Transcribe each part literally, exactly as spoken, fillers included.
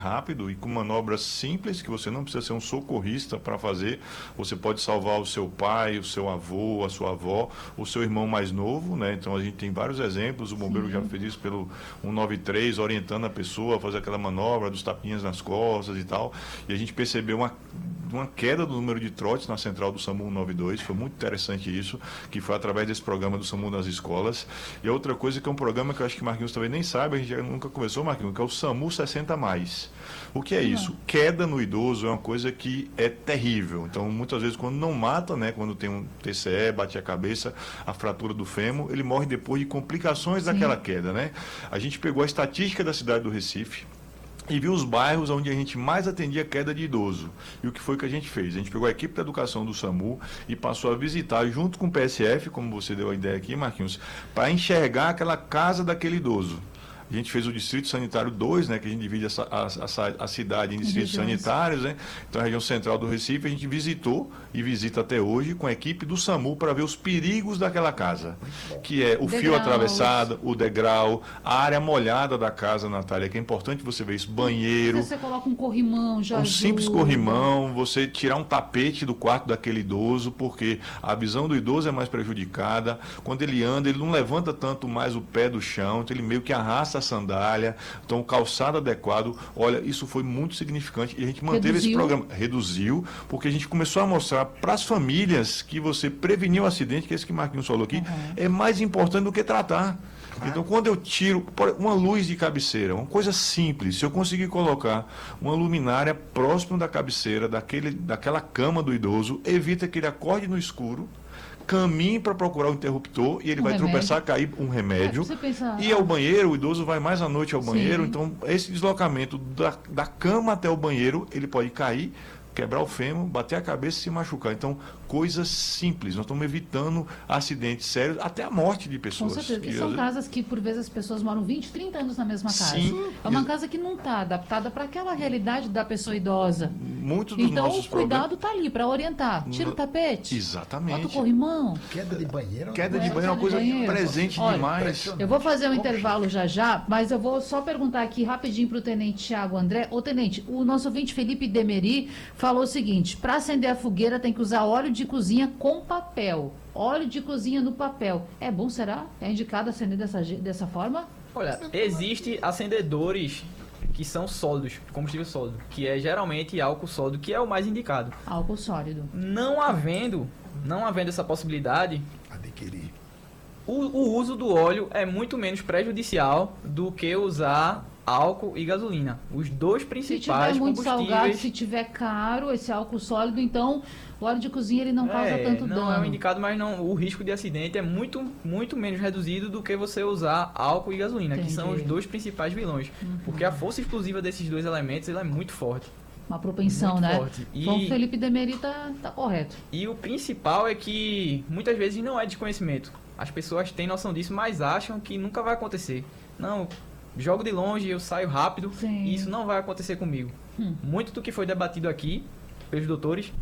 rápido e com manobras simples que você não precisa ser um socorrista para fazer. Você pode salvar o seu pai, o seu avô, a sua avó, o seu irmão mais novo, né? Então a gente tem vários exemplos. O bombeiro Sim. já fez isso pelo cento e noventa e três, orientando a pessoa a fazer aquela manobra dos tapinhas nas costas e tal. E a gente percebeu uma uma queda do número de trotes na central do SAMU cento e noventa e dois, foi muito interessante isso, que foi através desse programa do SAMU nas escolas. E a outra coisa que é um programa que eu acho que o Marquinhos talvez nem saiba, a gente nunca conversou, Marquinhos, que é o SAMU sessenta mais. O que é isso? Queda no idoso é uma coisa que é terrível. Então, muitas vezes, quando não mata, né, quando tem um T C E, bate a cabeça, a fratura do fêmur, ele morre depois de complicações Sim. daquela queda, né? A gente pegou a estatística da cidade do Recife e viu os bairros onde a gente mais atendia queda de idoso. E o que foi que a gente fez? A gente pegou a equipe da educação do SAMU e passou a visitar, junto com o P S F, como você deu a ideia aqui, Marquinhos, para enxergar aquela casa daquele idoso. A gente fez o Distrito Sanitário dois, né, que a gente divide a, a, a, a cidade em distritos Regiões. sanitários, né? Então, a região central do Recife, a gente visitou e visita até hoje com a equipe do SAMU para ver os perigos daquela casa, que é o Degraus. fio atravessado, o degrau, a área molhada da casa, Natália, que é importante você ver isso, banheiro. Você coloca um corrimão, já Um ajuda. simples corrimão, você tirar um tapete do quarto daquele idoso, porque a visão do idoso é mais prejudicada. Quando ele anda, ele não levanta tanto mais o pé do chão, então ele meio que arrasta a sandália, então o calçado adequado. Olha, isso foi muito significante e a gente manteve Reduziu. esse programa. Reduziu, porque a gente começou a mostrar para as famílias que você prevenir o acidente, que é isso que o Marquinhos falou aqui, uhum. é mais importante do que tratar. Então, quando eu tiro uma luz de cabeceira, uma coisa simples, se eu conseguir colocar uma luminária próximo da cabeceira, daquele, daquela cama do idoso, evita que ele acorde no escuro, caminhe para procurar o interruptor e ele um vai remédio. tropeçar, cair um remédio. É, pensar, e ah, ao banheiro, o idoso vai mais à noite ao banheiro, sim. então esse deslocamento da, da cama até o banheiro, ele pode cair, quebrar o fêmur, bater a cabeça e se machucar. Então, coisas simples. Nós estamos evitando acidentes sérios, até a morte de pessoas. Com certeza. E são casas que, por vezes, as pessoas moram vinte, trinta anos na mesma casa. Sim. É uma casa que não está adaptada para aquela realidade da pessoa idosa. Muitos dos então, nossos o cuidado está ali para orientar. Tira o tapete. Exatamente. Bota o corrimão. Queda de banheiro. Queda de banheiro é uma coisa presente Olha, demais. Eu vou fazer um intervalo já já, mas eu vou só perguntar aqui rapidinho para o Tenente Thiago André. Ô, Tenente, o nosso ouvinte Felipe Demeri falou o seguinte: para acender a fogueira tem que usar óleo de cozinha com papel. Óleo de cozinha no papel. É bom, será? É indicado acender dessa, dessa forma? Olha, existe acendedores que são sólidos, combustível sólido, que é geralmente álcool sólido, que é o mais indicado. Álcool sólido. Não havendo, não havendo essa possibilidade, adquirir. O, o uso do óleo é muito menos prejudicial do que usar álcool e gasolina. Os dois principais combustíveis... Se tiver muito combustíveis... salgado, se tiver caro esse álcool sólido, então o óleo de cozinha ele não causa é, tanto não dano. Não é um indicado, mas não, o risco de acidente é muito, muito menos reduzido do que você usar álcool e gasolina, Entendi. que são os dois principais vilões. Uhum. Porque a força explosiva desses dois elementos ela é muito forte. Uma propensão, muito né? Forte. E, então o Felipe Demeri tá, tá correto. E o principal é que muitas vezes não é desconhecimento. As pessoas têm noção disso, mas acham que nunca vai acontecer. Não, jogo de longe, eu saio rápido, Sim. e isso não vai acontecer comigo. Hum. Muito do que foi debatido aqui pelos doutores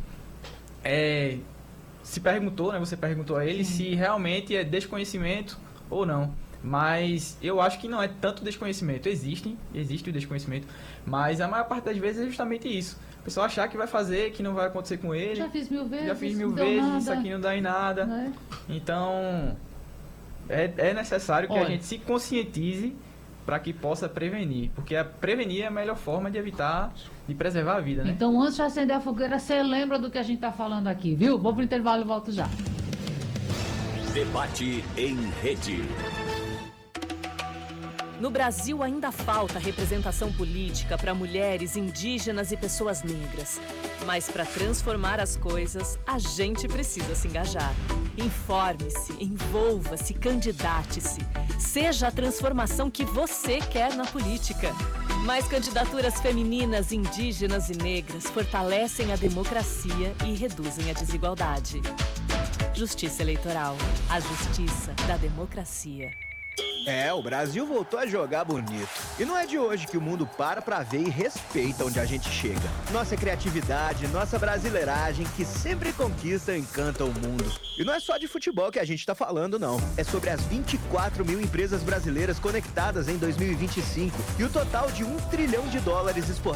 é, se perguntou, né? Você perguntou a ele Sim. se realmente é desconhecimento ou não. Mas eu acho que não é tanto desconhecimento. Existem, existe o desconhecimento, mas a maior parte das vezes é justamente isso. O pessoal achar que vai fazer, que não vai acontecer com ele. Já fiz mil vezes. Já fiz mil vezes, nada. isso aqui não dá em nada. É. Então, é, é necessário que Olha. a gente se conscientize para que possa prevenir. Porque a prevenir é a melhor forma de evitar, de preservar a vida, né? Então, antes de acender a fogueira, você lembra do que a gente está falando aqui, viu? Vou pro intervalo e volto já. Debate em rede. No Brasil ainda falta representação política para mulheres, indígenas e pessoas negras. Mas para transformar as coisas, a gente precisa se engajar. Informe-se, envolva-se, candidate-se. Seja a transformação que você quer na política. Mais candidaturas femininas, indígenas e negras fortalecem a democracia e reduzem a desigualdade. Justiça Eleitoral. A justiça da democracia. É, o Brasil voltou a jogar bonito. E não é de hoje que o mundo para pra ver e respeita onde a gente chega. Nossa criatividade, nossa brasileiragem, que sempre conquista e encanta o mundo. E não é só de futebol que a gente tá falando, não. É sobre as vinte e quatro mil empresas brasileiras conectadas em dois mil e vinte e cinco e o total de um trilhão de dólares exportados